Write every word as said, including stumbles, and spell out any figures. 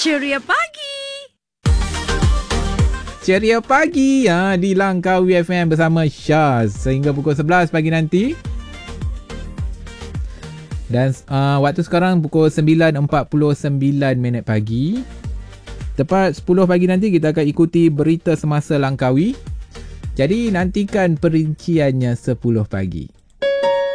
Ceria Pagi. Ceria Pagi ha, di Langkawi F M bersama Syaz sehingga pukul sebelas pagi nanti. Dan uh, waktu sekarang pukul sembilan empat puluh sembilan minit pagi. Tepat sepuluh pagi nanti kita akan ikuti berita semasa Langkawi. Jadi nantikan perinciannya sepuluh pagi.